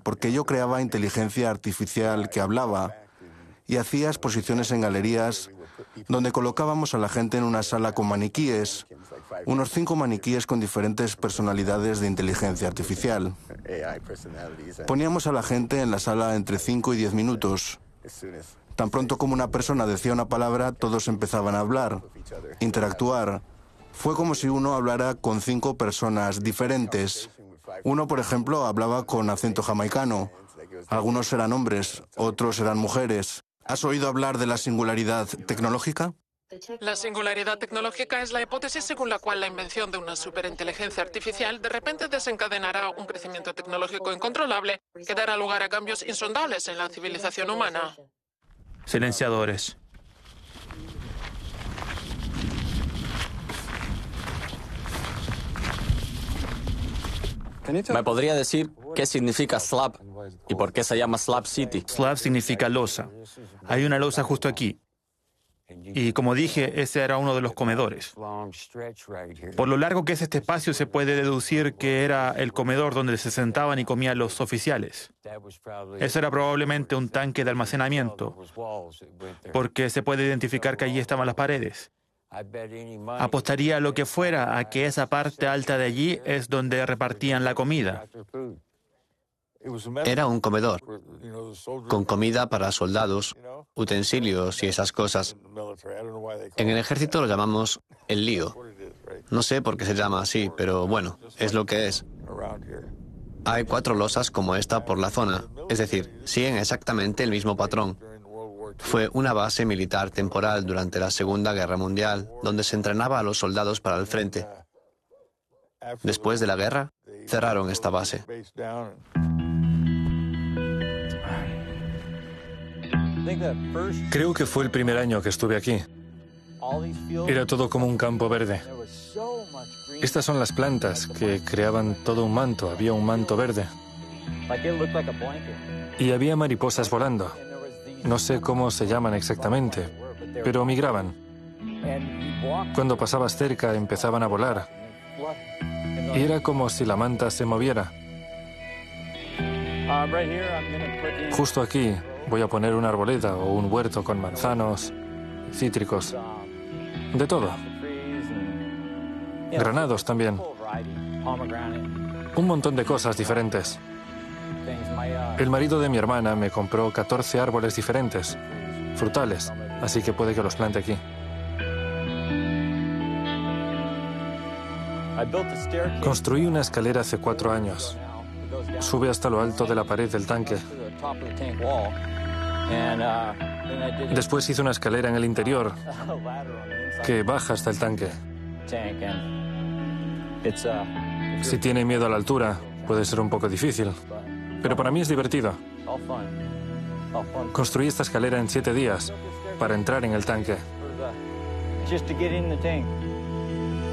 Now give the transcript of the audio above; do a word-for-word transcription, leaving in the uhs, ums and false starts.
porque yo creaba inteligencia artificial que hablaba y hacía exposiciones en galerías donde colocábamos a la gente en una sala con maniquíes, unos cinco maniquíes con diferentes personalidades de inteligencia artificial. Poníamos a la gente en la sala entre cinco y diez minutos. Tan pronto como una persona decía una palabra, todos empezaban a hablar, interactuar. Fue como si uno hablara con cinco personas diferentes. Uno, por ejemplo, hablaba con acento jamaicano. Algunos eran hombres, otros eran mujeres. ¿Has oído hablar de la singularidad tecnológica? La singularidad tecnológica es la hipótesis según la cual la invención de una superinteligencia artificial de repente desencadenará un crecimiento tecnológico incontrolable que dará lugar a cambios insondables en la civilización humana. Silenciadores. ¿Me podría decir qué significa slab y por qué se llama Slab City? Slab significa losa. Hay una losa justo aquí. Y como dije, ese era uno de los comedores. Por lo largo que es este espacio, se puede deducir que era el comedor donde se sentaban y comían los oficiales. Eso era probablemente un tanque de almacenamiento, porque se puede identificar que allí estaban las paredes. Apostaría lo que fuera a que esa parte alta de allí es donde repartían la comida. Era un comedor, con comida para soldados, utensilios y esas cosas. En el ejército lo llamamos el lío. No sé por qué se llama así, pero bueno, es lo que es. Hay cuatro losas como esta por la zona, es decir, siguen exactamente el mismo patrón. Fue una base militar temporal durante la Segunda Guerra Mundial, donde se entrenaba a los soldados para el frente. Después de la guerra, cerraron esta base. Creo que fue el primer año que estuve aquí. Era todo como un campo verde. Estas son las plantas que creaban todo un manto, había un manto verde. Y había mariposas volando. No sé cómo se llaman exactamente, pero migraban. Cuando pasabas cerca empezaban a volar. Y era como si la manta se moviera. Justo aquí voy a poner una arboleda o un huerto con manzanos, cítricos, de todo. Granados también. Un montón de cosas diferentes. El marido de mi hermana me compró catorce árboles diferentes, frutales, así que puede que los plante aquí. Construí una escalera hace cuatro años. Sube hasta lo alto de la pared del tanque. Después hice una escalera en el interior que baja hasta el tanque. Si tiene miedo a la altura, puede ser un poco difícil, pero para mí es divertido. Construí esta escalera en siete días para entrar en el tanque.